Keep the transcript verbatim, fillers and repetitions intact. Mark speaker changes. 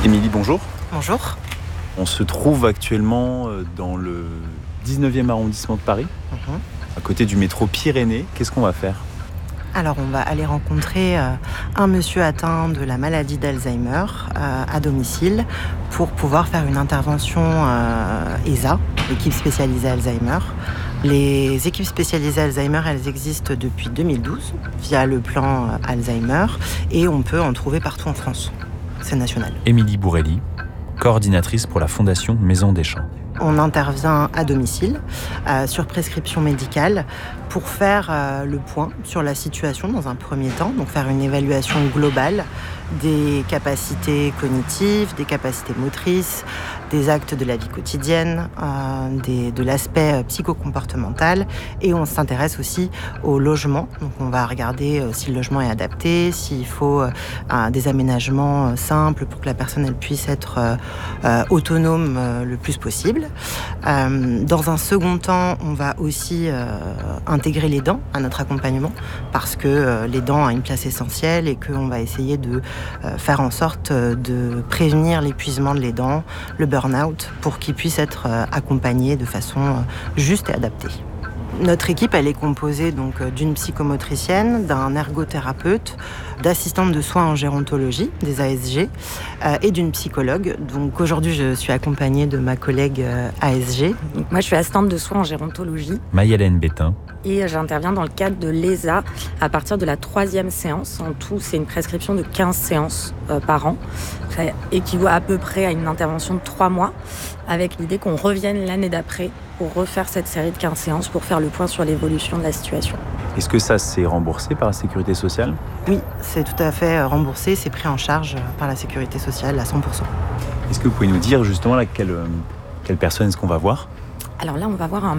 Speaker 1: Émilie, bonjour.
Speaker 2: Bonjour.
Speaker 1: On se trouve actuellement dans le dix-neuvième arrondissement de Paris,
Speaker 2: Mhm.
Speaker 1: à côté du métro Pyrénées. Qu'est-ce qu'on va faire ?
Speaker 2: Alors, on va aller rencontrer euh, un monsieur atteint de la maladie d'Alzheimer euh, à domicile pour pouvoir faire une intervention euh, E S A, équipe spécialisée Alzheimer. Les équipes spécialisées Alzheimer, elles existent depuis deux mille douze via le plan euh, Alzheimer et on peut en trouver partout en France. C'est national.
Speaker 1: Émilie Bourrelli, coordinatrice pour la Fondation Maison des Champs.
Speaker 2: On intervient à domicile, euh, sur prescription médicale, pour faire euh, le point sur la situation dans un premier temps, donc faire une évaluation globale des capacités cognitives, des capacités motrices, des actes de la vie quotidienne, euh, des, de l'aspect psychocomportemental, et on s'intéresse aussi au logement. Donc on va regarder euh, si le logement est adapté, s'il faut euh, des aménagements euh, simples pour que la personne elle puisse être euh, euh, autonome euh, le plus possible. Euh, dans un second temps, on va aussi euh, intégrer les dents à notre accompagnement parce que euh, les dents ont une place essentielle et qu'on va essayer de euh, faire en sorte de prévenir l'épuisement de les dents, le burn-out, pour qu'ils puissent être euh, accompagnés de façon euh, juste et adaptée. Notre équipe, elle est composée donc d'une psychomotricienne, d'un ergothérapeute, d'assistantes de soins en gérontologie, des A S G, euh, et d'une psychologue. Donc aujourd'hui, je suis accompagnée de ma collègue euh, A S G.
Speaker 3: Donc moi, je suis assistante de soins en gérontologie.
Speaker 1: Maï-Hélène Bétain.
Speaker 3: Et j'interviens dans le cadre de l'E S A à partir de la troisième séance. En tout, c'est une prescription de quinze séances euh, par an. Ça équivaut à peu près à une intervention de trois mois, avec l'idée qu'on revienne l'année d'après pour refaire cette série de quinze séances pour faire le point sur l'évolution de la situation.
Speaker 1: Est-ce que ça, c'est remboursé par la Sécurité sociale ?
Speaker 2: Oui, c'est tout à fait remboursé, c'est pris en charge par la Sécurité sociale à cent pour cent.
Speaker 1: Est-ce que vous pouvez nous dire justement là, quelle, quelle personne est-ce qu'on va voir ?
Speaker 3: Alors là, on va voir un